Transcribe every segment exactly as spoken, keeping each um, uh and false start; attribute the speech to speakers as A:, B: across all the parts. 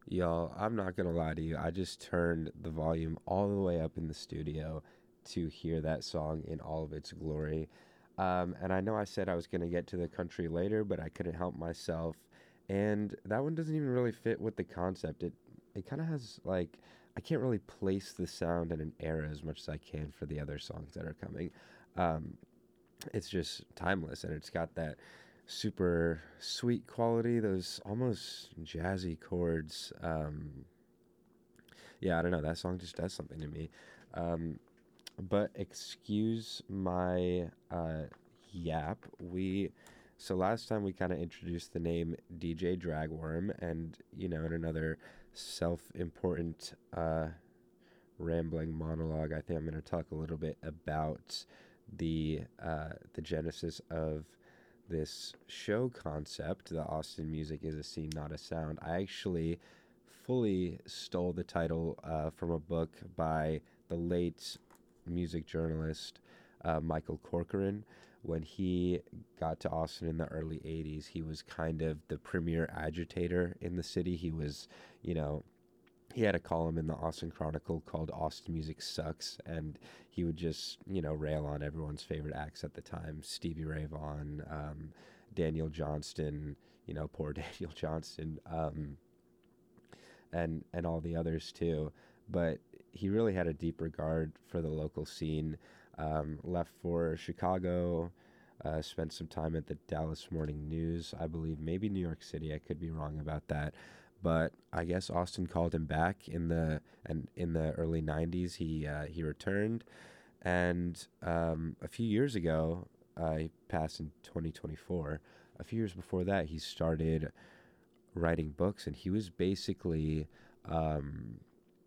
A: Y'all, I'm not gonna lie to you. I just turned the volume all the way up in the studio to hear that song in all of its glory. Um, and I know I said I was gonna get to the country later, but I couldn't help myself. And that one doesn't even really fit with the concept. It it kind of has like I can't really place the sound in an era as much as I can for the other songs that are coming. Um, it's just timeless, and it's got that super sweet quality, those almost jazzy chords. Um, yeah, I don't know. That song just does something to me. Um, but excuse my uh, yap. We so last time we kind of introduced the name D J Dragworm, and you know, in another self-important uh, rambling monologue, I think I'm going to talk a little bit about the uh, the genesis of this show concept. The Austin Music is a Scene, Not a Sound. I actually fully stole the title uh, from a book by the late music journalist uh, Michael Corcoran. When he got to Austin in the early eighties, he was kind of the premier agitator in the city. He was, you know, he had a column in the Austin Chronicle called Austin Music Sucks, and he would just, you know, rail on everyone's favorite acts at the time, Stevie Ray Vaughan, um, Daniel Johnston, you know, poor Daniel Johnston, um, and, and all the others too. But he really had a deep regard for the local scene, um, left for Chicago, uh, spent some time at the Dallas Morning News, I believe, maybe New York City. I could be wrong about that. But I guess Austin called him back in the and in the early nineties. He uh, he returned, and um, a few years ago, uh, he passed in twenty twenty-four. A few years before that, he started writing books, and he was basically um,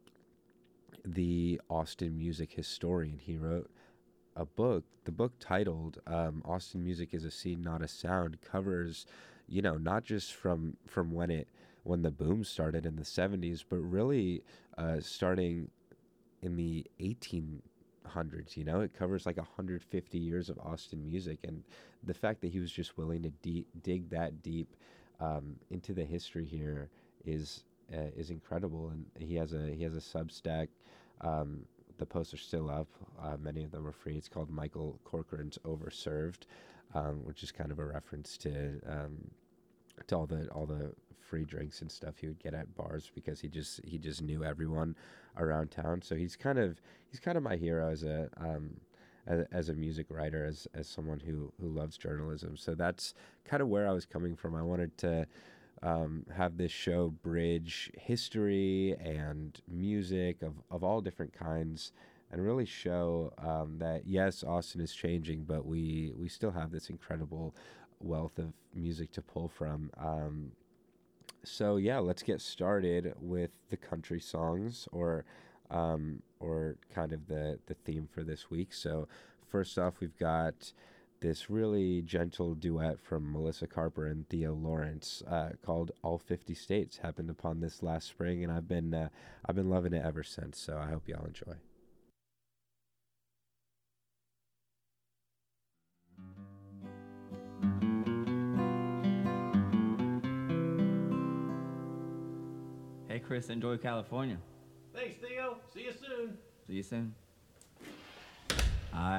A: the Austin music historian. He wrote a book. The book titled um, "Austin Music is a Scene, Not a Sound" covers, you know, not just from from when it when the boom started in the seventies, but really uh, starting in the eighteen hundreds. You know, it covers like one hundred fifty years of Austin music, and the fact that he was just willing to de- dig that deep um, into the history here is uh, is incredible. And he has a he has a Substack. Um, the posts are still up. Uh, many of them are free. It's called Michael Corcoran's Overserved, um, which is kind of a reference to um, to all the all the free drinks and stuff he would get at bars, because he just he just knew everyone around town. So he's kind of he's kind of my hero as a um, as, as a music writer, as as someone who who loves journalism. So that's kind of where I was coming from. I wanted to um, have this show bridge history and music of, of all different kinds, and really show um, that yes, Austin is changing, but we we still have this incredible wealth of music to pull from. Um, so yeah, let's get started with the country songs, or um, or kind of the the theme for this week. So first off, we've got this really gentle duet from Melissa Carper and Theo Lawrence uh, called "All fifty States." Happened upon this last spring, and I've been uh, I've been loving it ever since. So I hope y'all enjoy.
B: Hey, Chris, enjoy California.
C: Thanks, Theo. See you soon.
B: See you soon. I